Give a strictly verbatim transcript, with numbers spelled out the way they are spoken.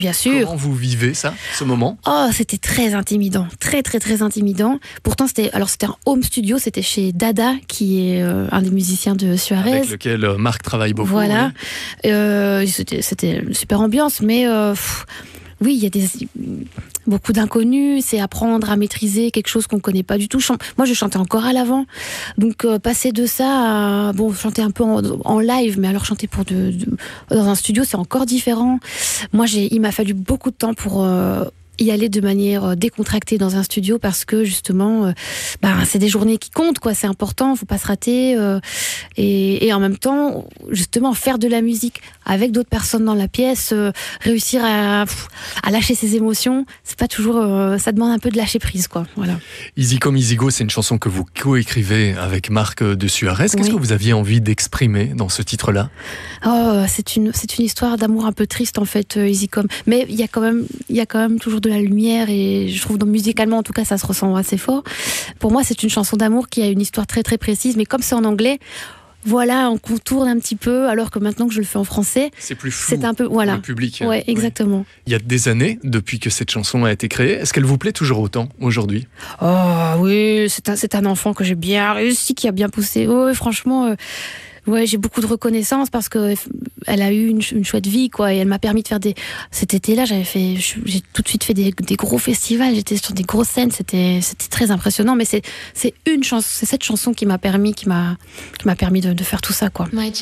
Bien sûr. Comment vous vivez ça, ce moment ? Oh, c'était très intimidant, très très très intimidant. Pourtant, c'était alors c'était un home studio, c'était chez Dada, qui est euh, un des musiciens de Suarez. Avec lequel euh, Marc travaille beaucoup. Voilà. Oui. Euh, c'était, c'était une super ambiance, mais euh, pff, oui, il y a des, beaucoup d'inconnus. C'est apprendre à maîtriser quelque chose qu'on ne connaît pas du tout. Moi, je chantais encore à l'avant. Donc, euh, passer de ça à bon, chanter un peu en, en live, mais alors chanter pour de, de, dans un studio, c'est encore différent. Moi, j'ai, il m'a fallu beaucoup de temps pour... Euh, y aller de manière décontractée dans un studio parce que justement euh, bah, c'est des journées qui comptent, quoi. C'est important, faut pas se rater euh, et, et en même temps justement faire de la musique avec d'autres personnes dans la pièce, euh, réussir à, à lâcher ses émotions, c'est pas toujours euh, ça demande un peu de lâcher prise, quoi. Voilà. Easy Come Easy Go, c'est une chanson que vous coécrivez avec Marc de Suarez. Qu'est-ce Oui. que vous aviez envie d'exprimer dans ce titre-là ? Oh, c'est une c'est une histoire d'amour un peu triste en fait, euh, Easy Come, mais il y a quand même il y a quand même toujours de la lumière et je trouve, donc, musicalement en tout cas, ça se ressent assez fort. Pour moi, c'est une chanson d'amour qui a une histoire très très précise, mais comme c'est en anglais, voilà, on contourne un petit peu, alors que maintenant que je le fais en français, c'est plus flou c'est un peu, voilà. pour le public. Ouais, exactement. Ouais. Il y a des années depuis que cette chanson a été créée. Est-ce qu'elle vous plaît toujours autant aujourd'hui ? Oh oui, c'est un, c'est un enfant que j'ai bien réussi, qui a bien poussé. Oh, franchement... Euh... Ouais, j'ai beaucoup de reconnaissance parce que elle a eu une, une chouette vie, quoi, et elle m'a permis de faire des. Cet été-là, j'avais fait, j'ai tout de suite fait des, des gros festivals, j'étais sur des grosses scènes, c'était, c'était très impressionnant. Mais c'est, c'est une chanson, c'est cette chanson qui m'a permis, qui m'a, qui m'a permis de, de faire tout ça, quoi.